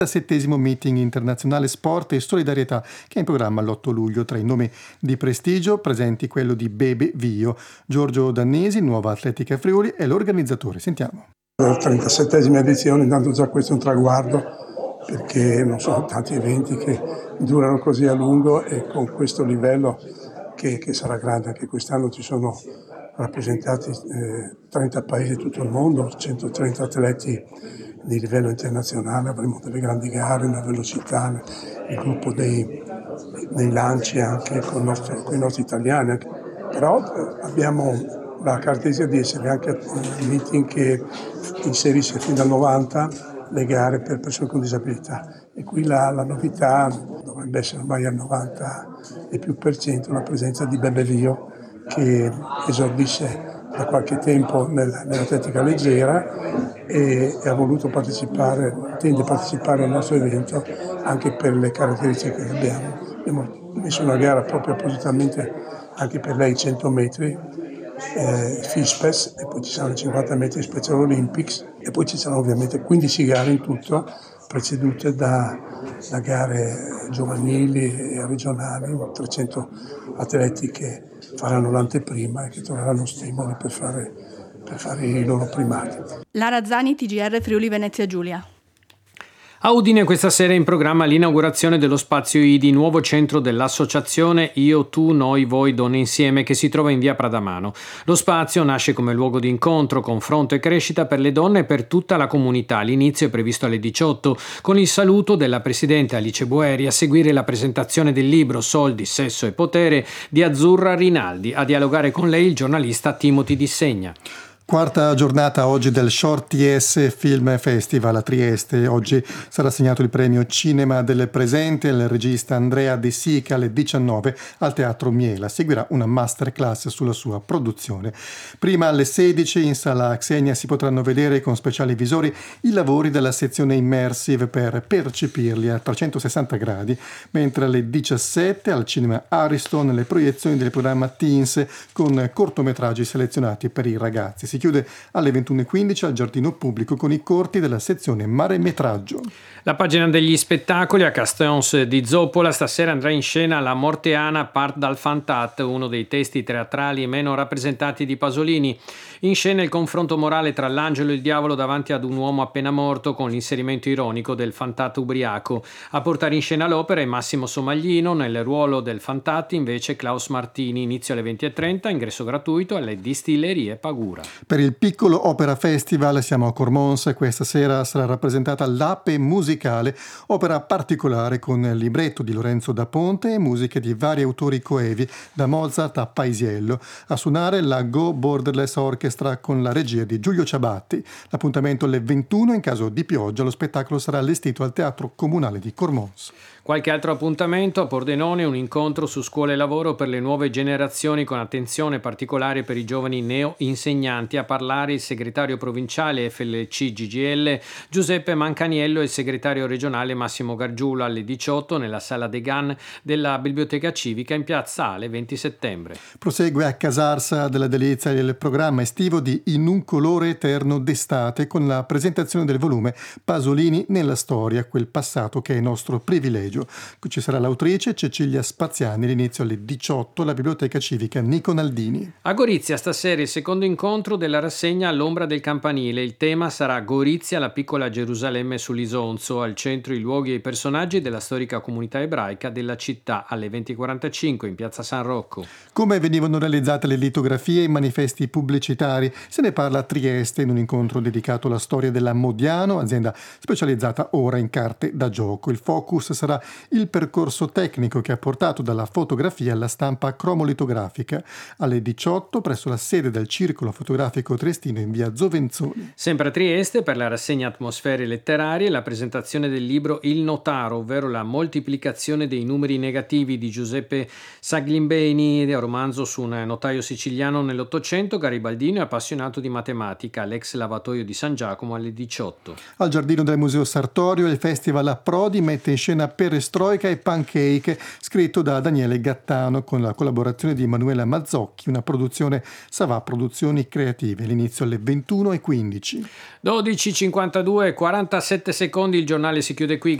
7° meeting internazionale sport e solidarietà che è in programma l'8 luglio. Tra i nomi di prestigio presenti quello di Bebe Vio. Giorgio Dannesi, Nuova Atletica Friuli, è l'organizzatore. Sentiamo. La 37esima edizione, intanto già questo è un traguardo, perché non sono tanti eventi che durano così a lungo e con questo livello che sarà grande. Anche quest'anno ci sono rappresentati 30 paesi di tutto il mondo, 130 atleti di livello internazionale, avremo delle grandi gare, una velocità, il gruppo dei lanci anche con i nostri italiani, però abbiamo la caratteristica di essere anche un meeting che inserisce fin dal 90 le gare per persone con disabilità, e qui la novità dovrebbe essere ormai al 90 e più per cento la presenza di Bebe Vio, che esordisce da qualche tempo nell'atletica leggera e ha voluto tende a partecipare al nostro evento anche per le caratteristiche che abbiamo. Abbiamo messo una gara proprio appositamente anche per lei 100 metri, FISPES, e poi ci saranno 50 metri Special Olympics, e poi ci saranno ovviamente 15 gare in tutto, precedute da gare giovanili e regionali, 300 atleti che faranno l'anteprima e che troveranno stimoli per fare i loro primati. Lara Zani, TGR Friuli Venezia Giulia. A Udine questa sera è in programma l'inaugurazione dello Spazio IDI, nuovo centro dell'associazione Io, Tu, Noi, Voi, Donne Insieme, che si trova in via Pradamano. Lo spazio nasce come luogo di incontro, confronto e crescita per le donne e per tutta la comunità. L'inizio è previsto alle 18, con il saluto della presidente Alice Boeri, a seguire la presentazione del libro Soldi, Sesso e Potere di Azzurra Rinaldi. A dialogare con lei il giornalista Timothy Dissegna. Quarta giornata oggi del Short TS Film Festival a Trieste. Oggi sarà assegnato il premio Cinema del Presente al regista Andrea De Sica alle 19 al Teatro Miela. Seguirà una masterclass sulla sua produzione. Prima alle 16 in sala Xenia si potranno vedere con speciali visori i lavori della sezione Immersive per percepirli a 360 gradi, mentre alle 17 al cinema Ariston le proiezioni del programma Teens con cortometraggi selezionati per i ragazzi. Si chiude alle 21:15 al giardino pubblico con i corti della sezione Mare Metraggio. La pagina degli spettacoli a Castellons di Zoppola. Stasera andrà in scena La Morteana part dal Fantat, uno dei testi teatrali meno rappresentati di Pasolini. In scena il confronto morale tra l'angelo e il diavolo davanti ad un uomo appena morto, con l'inserimento ironico del Fantat ubriaco. A portare in scena l'opera è Massimo Somaglino, nel ruolo del Fantat invece Klaus Martini. Inizio alle 20:30, ingresso gratuito alle Distillerie Pagura. Per il Piccolo Opera Festival siamo a Cormons. Questa sera sarà rappresentata l'Ape Musicale, opera particolare con libretto di Lorenzo da Ponte e musiche di vari autori coevi, da Mozart a Paisiello. A suonare la Go Borderless Orchestra con la regia di Giulio Ciabatti. L'appuntamento alle 21, in caso di pioggia lo spettacolo sarà allestito al Teatro Comunale di Cormons. Qualche altro appuntamento a Pordenone, un incontro su scuola e lavoro per le nuove generazioni con attenzione particolare per i giovani neo-insegnanti. A parlare il segretario provinciale FLC GGL Giuseppe Mancaniello e il segretario regionale Massimo Gargiulo alle 18 nella sala De Gan della Biblioteca Civica in piazza Ale 20 settembre. Prosegue a Casarsa della Delizia il programma estivo di In un colore eterno d'estate con la presentazione del volume Pasolini nella storia, quel passato che è nostro privilegio. Ci sarà l'autrice Cecilia Spaziani, l'inizio alle 18 alla Biblioteca Civica Nico Naldini. A Gorizia stasera il secondo incontro della rassegna All'ombra del campanile. Il tema sarà Gorizia, la piccola Gerusalemme sull'Isonzo, al centro i luoghi e i personaggi della storica comunità ebraica della città, alle 20:45 in piazza San Rocco. Come venivano realizzate le litografie e i manifesti pubblicitari? Se ne parla a Trieste in un incontro dedicato alla storia della Modiano, azienda specializzata ora in carte da gioco. Il focus sarà il percorso tecnico che ha portato dalla fotografia alla stampa cromolitografica. Alle 18 presso la sede del Circolo Fotografico Triestino in via Zovenzoni. Sempre a Trieste, per la rassegna Atmosfere letterarie, la presentazione del libro Il Notaro, ovvero la moltiplicazione dei numeri negativi di Giuseppe Saglimbeni, romanzo su un notaio siciliano nell'Ottocento, garibaldino e appassionato di matematica, l'ex lavatoio di San Giacomo, alle 18. Al giardino del Museo Sartorio il Festival Prodi mette in scena Per Perestroika e Pancake, scritto da Daniele Gattano con la collaborazione di Emanuela Mazzocchi, una produzione Savà Produzioni Creative. L'inizio alle 21:15. 12:52, 47 secondi, il giornale si chiude qui.